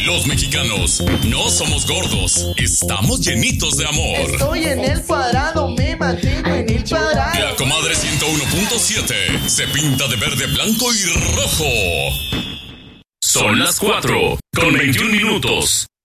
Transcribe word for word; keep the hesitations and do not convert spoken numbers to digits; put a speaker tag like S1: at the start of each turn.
S1: Los mexicanos no somos gordos, estamos llenitos de amor.
S2: Estoy en el cuadrado, me mantengo en el cuadrado.
S1: La comadre ciento uno punto siete se pinta de verde, blanco y rojo. Son las cuatro con veintiún minutos.